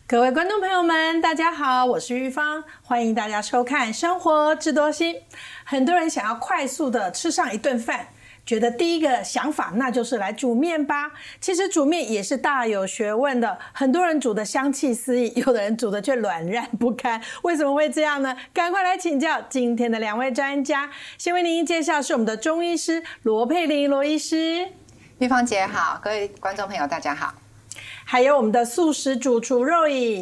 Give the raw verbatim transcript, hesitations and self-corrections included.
各位观众朋友们，大家好，我是玉芳，欢迎大家收看《生活知多心》。很多人想要快速的吃上一顿饭，觉得第一个想法那就是来煮面吧。其实煮面也是大有学问的，很多人煮的香气四溢，有的人煮的却软烂不堪。为什么会这样呢？赶快来请教今天的两位专家。先为您介绍是我们的中医师罗佩玲罗医师。 玉芳姐好，各位观众朋友大家好。 还有我们的素食主厨肉颖。